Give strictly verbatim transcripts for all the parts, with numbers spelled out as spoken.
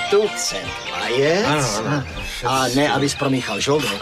Tucent vajec. Ano, ano. A ne, abys promíchal žoldek.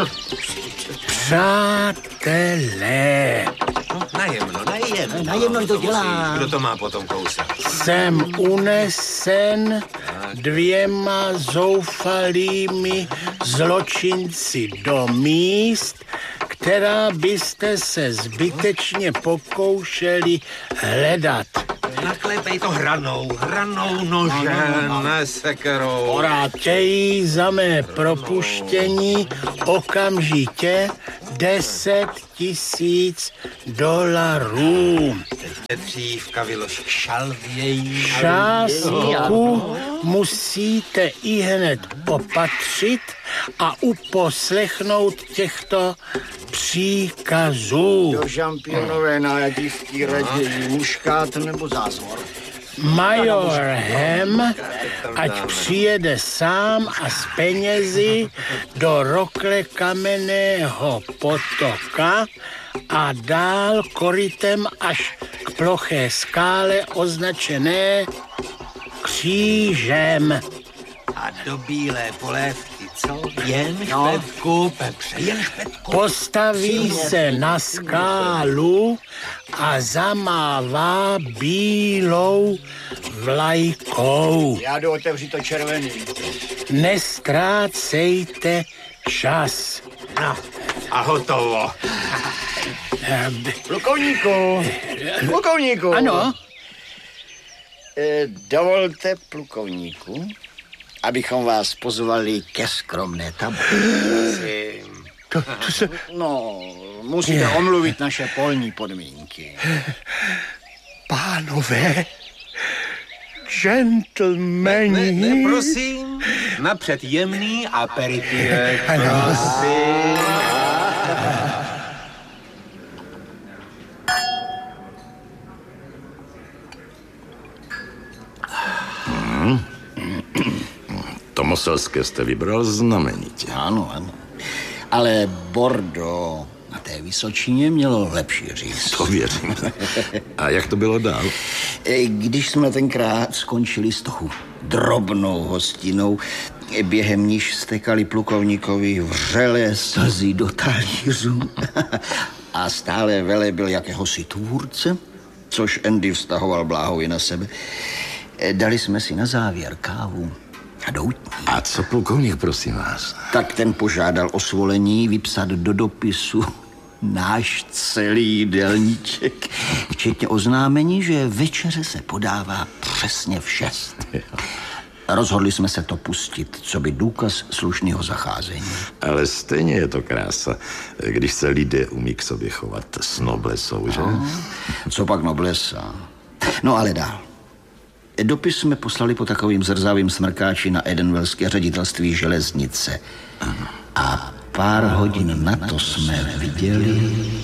Přátelé, No, najemno, najemno. Najemno to dělá. Musí, kdo to má potom kousat? jsem unesen dvěma zoufalými zločinci do míst, která byste se zbytečně pokoušeli hledat. Naklepej to hranou, hranou nožem, ne sekerou. Chtějí za mé propuštění okamžitě deset tisíc dolarů. Petřívka vylož šalvějí. Částku musíte i hned opatřit a uposlechnout těchto příkazů. Do žampionové nájadívky raději muškát nebo zázvor. Major Hem, ať přijede sám a s penězi do rokle Kamenného potoka a dál korytem až k ploché skále označené křížem. A do bílé polévky, co? Jen špetku, Pepře, jen špetku. Postaví se na skálu a zamává bílou vlajkou. Já jdu otevřít to červený. Nestrácejte čas. No, a hotovo. Plukovníku, plukovníku. Ano? E, dovolte, plukovníku, abychom vás pozvali ke skromné tabulce. To, to se... No, musíte omluvit naše polní podmínky. Pánové, gentlemani. Ne, ne, prosím, napřed jemný aperitivek, prosím. To moselské jste vybral znamenitě. Ano, ano. Ale Bordeaux na té Vysočině mělo lepší říz. To věřím. A jak to bylo dál? Když jsme tenkrát skončili s tou drobnou hostinou, během níž stekali plukovníkovi vřelé slzy do talířů a stále velebil jakéhosi tvůrce, což Andy vztahoval bláhově na sebe, dali jsme si na závěr kávu a doutní. A co plukovník, prosím vás? Tak ten požádal o svolení vypsat do dopisu náš celý jídelníček, včetně oznámení, že večeře se podává přesně v šest. Rozhodli jsme se to pustit, co by důkaz slušného zacházení. Ale stejně je to krása, když se lidé umí k sobě chovat s noblesou, že? No, co pak noblesa? No ale dál. Dopis jsme poslali po takovým zrzavým smrkáči na Edenwellské ředitelství železnice. A pár hodin na to jsme viděli...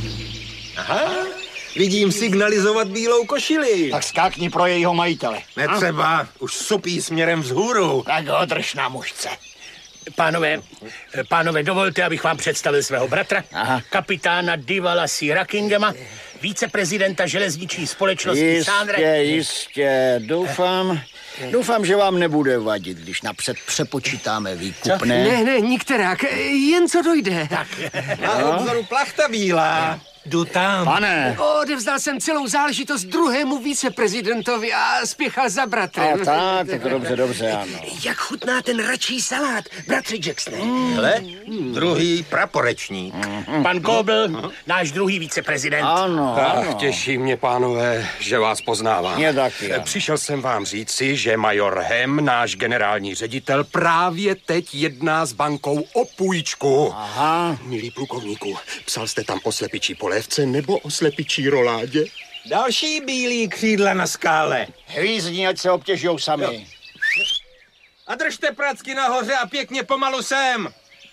Aha, vidím signalizovat bílou košili. Tak skákni pro jejího majitele. Netřeba, už supí směrem vzhůru. Tak ho drž na mužce. Pánové, pánové, dovolte, abych vám představil svého bratra, Aha. kapitána Divala C. Rackingema, víceprezidenta železniční společnosti Sandra. Jistě, jistě, doufám, doufám, že vám nebude vadit, když napřed přepočítáme výkupné. Ne, ne, nikterak, jen co dojde. Tak, Na obzoru plachta bílá. Jdu tam. Pane, Odevzdal jsem celou záležitost druhému viceprezidentovi a spěchal za a bratrem. tak, tak dobře, dobře, ano. Jak chutná ten račí salát, bratře Jacksone? Hele, druhý praporečník. pan Goebel, náš druhý viceprezident. Ano, ano. Ach, těší mě, pánové, že vás poznávám. Mě taky, ano. Přišel jsem vám říci, že major Hem, náš generální ředitel, právě teď jedná s bankou o půjčku. Aha. Milý plukovníku, psal jste tam o slepičí polévce nebo o slepičí roládě? Další bílý křídla na skále. Hvízdní, ať se obtěžujou sami. A držte pracky nahoře a pěkně pomalu sem.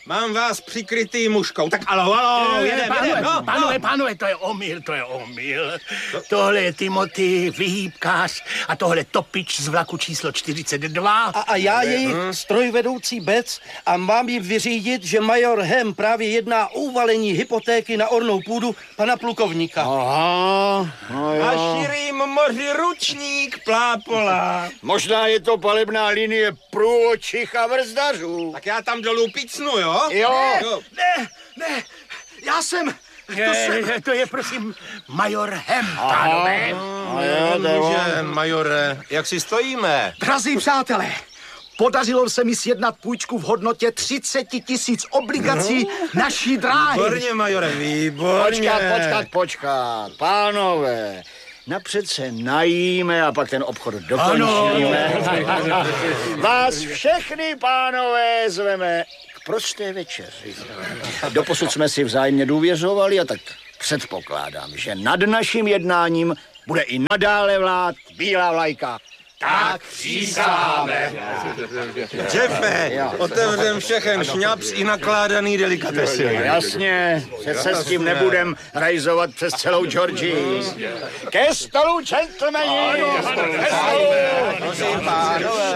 mám vás přikrytý muškou. Tak alo, alo, jedem, Pánové, jedem, no, pánové, no. pánové, to je omyl, to je omyl. Tohle je Timothy, vyhýbkář a tohle topič z vlaku číslo čtyřicet dva. A, a já jejich strojvedoucí Bec a mám jim vyřídit, že major Hem právě jedná o uvalení hypotéky na ornou půdu pana plukovníka. Aha, no jo. A širým moři ručník plápola. Možná je to palebná linie průvodčích a brzdařů. Tak já tam dolů picnu, jo? Jo. jo. Ne, ne, já jsem... Je, to je, prosím, major Hem, pánové. No jo, to je on. Že, majore, jak si stojíme? Drazí přátelé, podařilo se mi sjednat půjčku v hodnotě třicet tisíc obligací naší dráhy. Výborně, majore, výborně. Počkat, počkat, počkat, pánové. Napřed se najíme a pak ten obchod dokončíme. Vás všechny, pánové, zveme k prosté večeři. Doposud jsme si vzájemně důvěřovali a tak předpokládám, že nad naším jednáním bude i nadále vlád bílá vlajka. Tak přísáháme. Jeffe, otevřem všechen šňaps i nakládaný delikatesy. Jasně, přece s tím nebudem rajzovat přes celou Georgii. Ke stolu, gentlemani! Ke stolu! Prosím, pánové.